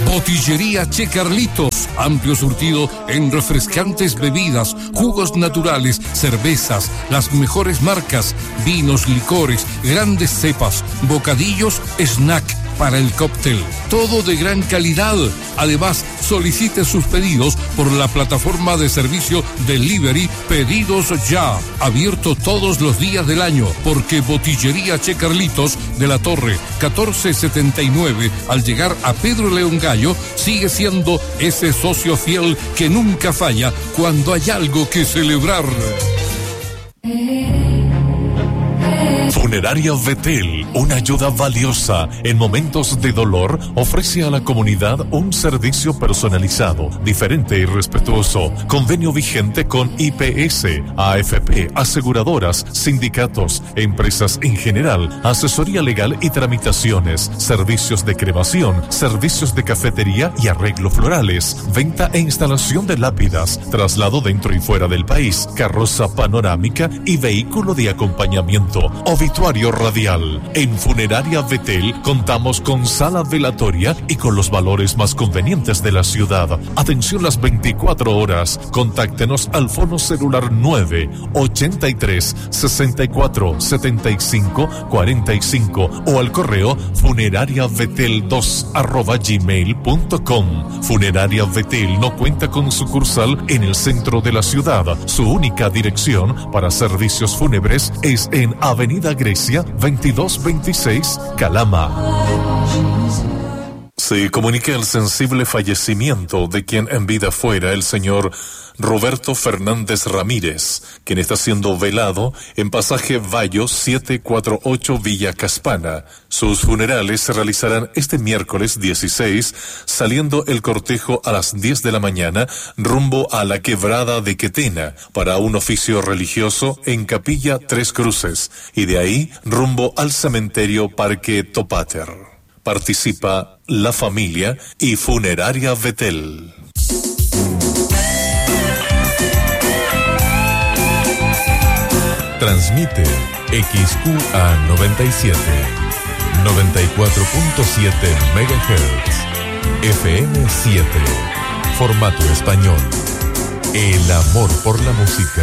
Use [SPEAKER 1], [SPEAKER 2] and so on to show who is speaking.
[SPEAKER 1] Botillería Che Carlitos, amplio surtido en refrescantes bebidas, jugos naturales, cervezas, las mejores marcas, vinos, licores, grandes cepas, bocadillos, snack para el cóctel, todo de gran calidad. Además, solicite sus pedidos por la plataforma de servicio Delivery Pedidos Ya, abierto todos los días del año, porque Botillería Che Carlitos de la Torre 1479, al llegar a Pedro León Gallo, sigue siendo ese socio fiel que nunca falla cuando hay algo que celebrar.
[SPEAKER 2] Funeraria Betel, una ayuda valiosa en momentos de dolor, ofrece a la comunidad un servicio personalizado, diferente y respetuoso. Convenio vigente con IPS, AFP, aseguradoras, sindicatos, empresas en general, asesoría legal y tramitaciones, servicios de cremación, servicios de cafetería y arreglo florales, venta e instalación de lápidas, traslado dentro y fuera del país, carroza panorámica y vehículo de acompañamiento. Obituario radial. En Funeraria Betel contamos con sala velatoria y con los valores más convenientes de la ciudad. Atención las 24 horas. Contáctenos al fono celular 983 64 75 45 o al correo funerariabetel2@gmail.com. Funeraria Betel no cuenta con sucursal en el centro de la ciudad. Su única dirección para servicios fúnebres es en Avenida Grecia 2226, Calama. Se comunica el sensible fallecimiento de quien en vida fuera el señor Roberto Fernández Ramírez, quien está siendo velado en Pasaje Bayo 748 Villa Caspana. Sus funerales se realizarán este miércoles 16, saliendo el cortejo a las 10 de la mañana rumbo a la Quebrada de Quetena para un oficio religioso en Capilla Tres Cruces y de ahí rumbo al cementerio Parque Topater. Participa la familia y Funeraria Betel.
[SPEAKER 3] Transmite XQA 97, 94.7 MHz, FM 7, formato español. El amor por la música